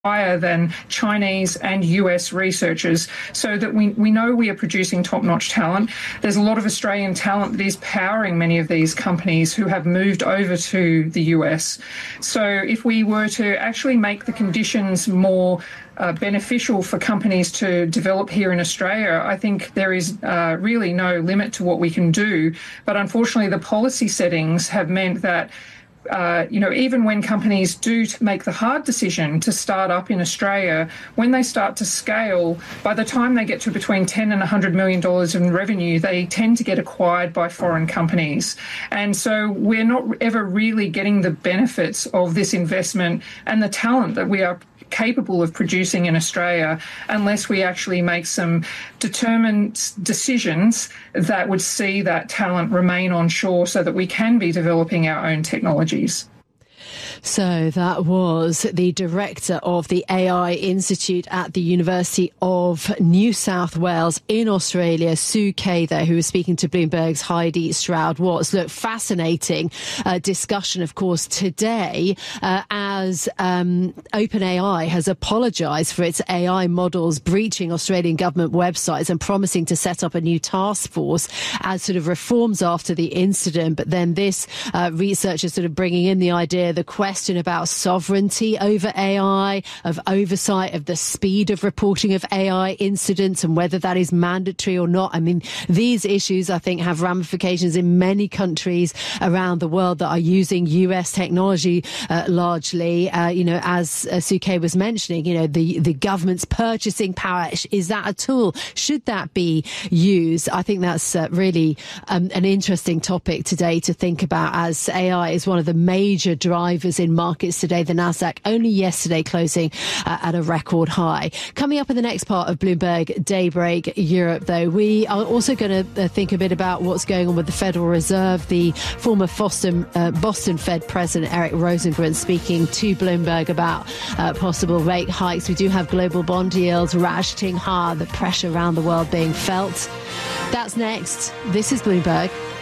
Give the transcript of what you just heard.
higher than Chinese and US researchers, so that we know we are producing top-notch talent. There's a lot of Australian talent that is powering many of these companies who have moved over to the US. So if we were to actually make the conditions more beneficial for companies to develop here in Australia, I think there is really no limit to what we can do. But unfortunately, the policy settings have meant that even when companies do make the hard decision to start up in Australia, when they start to scale, by the time they get to between $10 and $100 million in revenue, they tend to get acquired by foreign companies. And so we're not ever really getting the benefits of this investment and the talent that we are capable of producing in Australia unless we actually make some determined decisions that would see that talent remain on shore so that we can be developing our own technologies. So that was the director of the AI Institute at the University of New South Wales in Australia, Sue Cather, who was speaking to Bloomberg's Heidi Stroud-Watts. Look, fascinating discussion, of course, today as OpenAI has apologised for its AI models breaching Australian government websites and promising to set up a new task force as sort of reforms after the incident. But then this research is sort of bringing in the idea, the question about sovereignty over AI, of oversight of the speed of reporting of AI incidents and whether that is mandatory or not. I mean, these issues, I think, have ramifications in many countries around the world that are using US technology largely. As Sue Kay was mentioning, the government's purchasing power, is that a tool? Should that be used? I think that's really an interesting topic today to think about, as AI is one of the major drivers in markets today. The Nasdaq only yesterday closing at a record high. Coming up in the next part of Bloomberg Daybreak Europe, though, we are also going to think a bit about what's going on with the Federal Reserve. The former Boston Fed President Eric Rosengren speaking to Bloomberg about possible rate hikes. We do have global bond yields ratcheting higher, the pressure around the world being felt. That's next. This is Bloomberg.